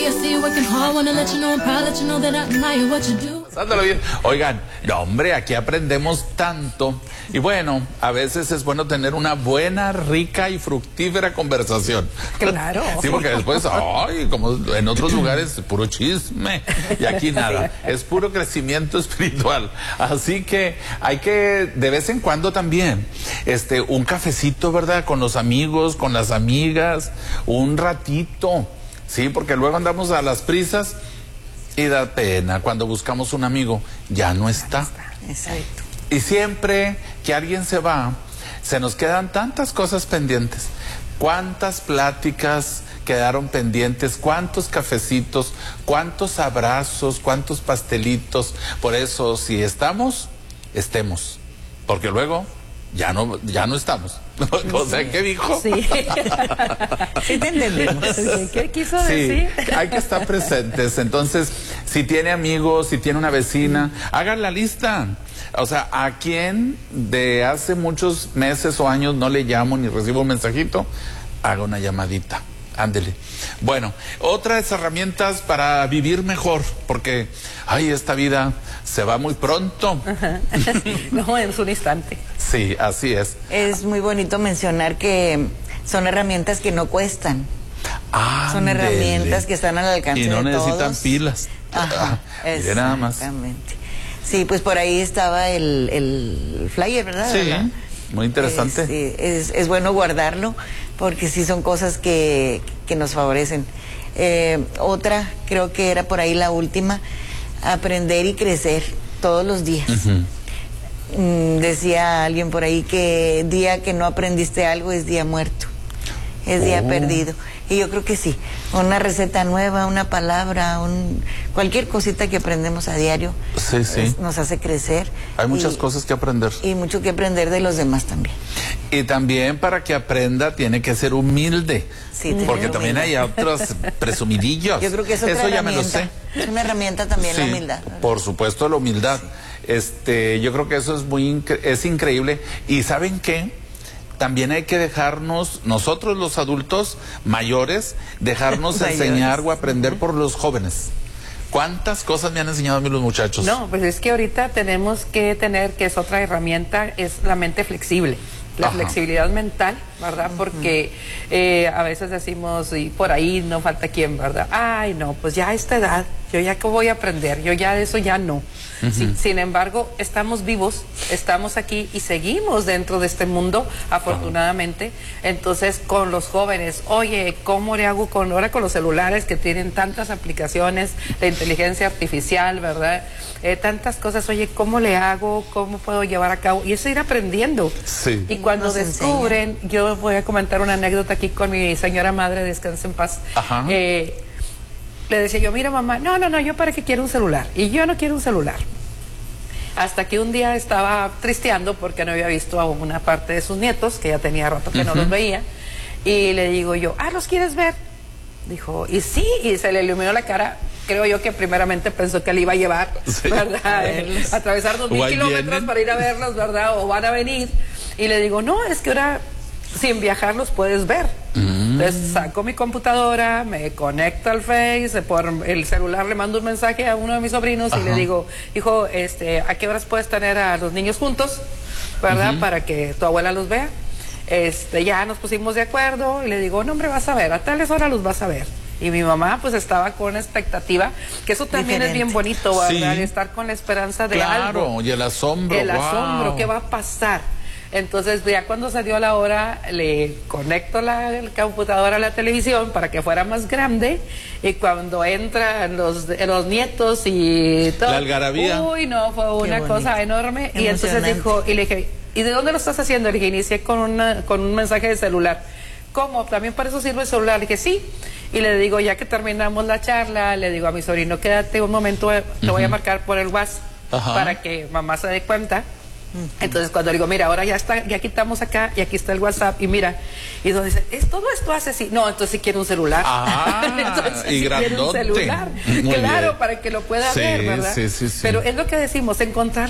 I see you working hard, wanna let you know I'm proud, let you know that I admire what you do. Pasándolo bien. Oigan, no, hombre, aquí aprendemos tanto. Y bueno, a veces es bueno tener una buena, rica y fructífera conversación. Claro. Sí, porque después, ay, como en otros lugares, puro chisme. Y aquí nada, es puro crecimiento espiritual. Así que hay que, de vez en cuando también, un cafecito, ¿verdad? Con los amigos, con las amigas, un ratito. Sí, porque luego andamos a las prisas. Y da pena cuando buscamos un amigo, ya no está. Exacto. Y siempre que alguien se va, se nos quedan tantas cosas pendientes. ¿Cuántas pláticas quedaron pendientes? ¿Cuántos cafecitos? ¿Cuántos abrazos? ¿Cuántos pastelitos? Por eso, si estamos, estemos. Porque luego ya no estamos. O sea, ¿qué dijo? Sí. Sí te entendemos. ¿Qué quiso decir? Sí, hay que estar presentes. Entonces, si tiene amigos, si tiene una vecina, hagan la lista. O sea, ¿a quién de hace muchos meses o años no le llamo ni recibo un mensajito? Haga una llamadita. Ándele. Bueno, otras herramientas para vivir mejor, porque, ay, esta vida se va muy pronto. No, es un instante. Sí, así es. Es muy bonito mencionar que son herramientas que no cuestan. Son herramientas que están al alcance de todos. Y no necesitan pilas. Ajá, mire nada más. Exactamente. Sí, pues por ahí estaba el flyer, ¿verdad? Sí, ¿verdad? muy interesante. Es bueno guardarlo porque sí son cosas que nos favorecen. Otra, creo que era por ahí la última, aprender y crecer todos los días. Decía alguien por ahí que día que no aprendiste algo es día muerto, es día perdido. Y yo creo que sí, una receta nueva, una palabra, cualquier cosita que aprendemos a diario nos hace crecer. Hay muchas cosas que aprender. Y mucho que aprender de los demás también. Y también para que aprenda tiene que ser humilde. Sí, porque también hay otros presumidillos. Yo creo que es otra Eso ya herramienta. me lo sé. Es una herramienta también, la humildad. Por supuesto, la humildad. Yo creo que eso es increíble. ¿Y saben qué? También hay que dejarnos, nosotros los adultos mayores, dejarnos enseñar o aprender por los jóvenes. ¿Cuántas cosas me han enseñado a mí los muchachos? No, pues es que ahorita tenemos que tener, que es otra herramienta, es la mente flexible. La flexibilidad mental, ¿verdad? Porque a veces decimos, y por ahí no falta quien, ¿verdad? Ay, no, pues ya a esta edad, yo ya que voy a aprender, yo ya de eso ya no. Sin embargo, estamos vivos, estamos aquí y seguimos dentro de este mundo, afortunadamente. Entonces, con los jóvenes, oye, ¿cómo le hago ahora con los celulares que tienen tantas aplicaciones de inteligencia artificial, ¿verdad? Tantas cosas, oye, ¿cómo le hago? ¿Cómo puedo llevar a cabo? Y eso ir aprendiendo. Sí. Y cuando descubren, yo voy a comentar una anécdota aquí con mi señora madre, descanse en paz. Le decía yo, mira mamá, no, yo para qué quiero un celular. Y yo no quiero un celular. Hasta que un día estaba tristeando porque no había visto a una parte de sus nietos, que ya tenía rato que no los veía. Y le digo yo, ¿los quieres ver? Dijo, y sí, y se le iluminó la cara. Creo yo que primeramente pensó que le iba a llevar, ¿verdad? Atravesar 2000 kilómetros para ir a verlos, ¿verdad? O van a venir. Y le digo, no, es que ahora sin viajar los puedes ver. Entonces saco mi computadora, me conecto al Face, por el celular le mando un mensaje a uno de mis sobrinos y le digo, hijo, ¿a qué horas puedes tener a los niños juntos, ¿verdad? Para que tu abuela los vea. Ya nos pusimos de acuerdo y le digo, no hombre, vas a ver, a tales horas los vas a ver. Y mi mamá pues estaba con expectativa, que eso también es bien bonito, ¿verdad? Estar con la esperanza de algo. Claro, y el asombro. El asombro, ¿qué va a pasar? Entonces ya cuando se dio la hora le conecto la computadora a la televisión para que fuera más grande, y cuando entran los nietos y todo, la algarabía, uy no, fue una cosa enorme. Y entonces dijo, y le dije, ¿y de dónde lo estás haciendo? Le dije, inicié con un mensaje de celular. ¿Cómo? ¿También para eso sirve el celular? Le dije, sí. Y le digo, ya que terminamos la charla, le digo a mi sobrino, quédate un momento, te voy a marcar por el WhatsApp para que mamá se dé cuenta. Entonces cuando le digo, mira, ahora ya está, ya quitamos acá y aquí está el WhatsApp, y mira, y entonces dice, todo esto hace así. No, entonces sí quiero un celular. Entonces, y grandote. Quiero un celular. Claro, para que lo pueda ver, ¿verdad? Sí. Pero es lo que decimos, encontrar